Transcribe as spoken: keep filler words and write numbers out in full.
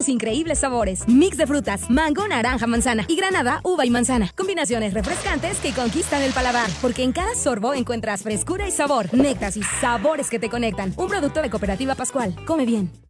sus increíbles sabores. Mix de frutas, mango, naranja, manzana y granada, uva y manzana. Combinaciones refrescantes que conquistan el paladar, porque en cada sorbo encuentras frescura y sabor, néctares y sabores que te conectan. Un producto de Cooperativa Pascual. Come bien.